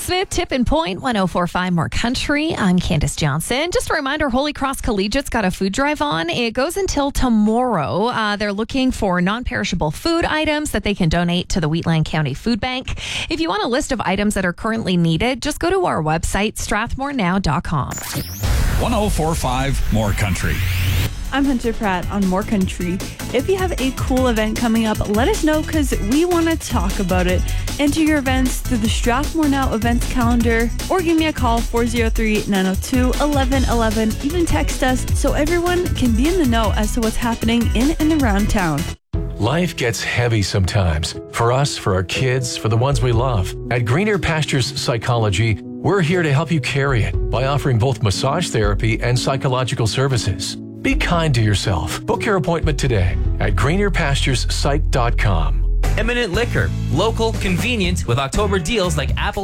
Smith, Tipping Point, 104.5 More Country. I'm Candace Johnson. Just a reminder, Holy Cross Collegiate's got a food drive on. It goes until tomorrow. They're looking for non-perishable food items that they can donate to the Wheatland County Food Bank. If you want a list of items that are currently needed, just go to our website, strathmorenow.com. 104.5 More Country. I'm Hunter Pratt on More Country. If you have a cool event coming up, let us know because we want to talk about it. Enter your events through the Strathmore Now events calendar or give me a call 403-902-1111. Even text us so everyone can be in the know as to what's happening in and around town. Life gets heavy sometimes. For us, for our kids, for the ones we love. At Greener Pastures Psychology, we're here to help you carry it by offering both massage therapy and psychological services. Be kind to yourself. Book your appointment today at greenerpasturespsych.com. Eminent Liquor. Local, convenient, with October deals like Apple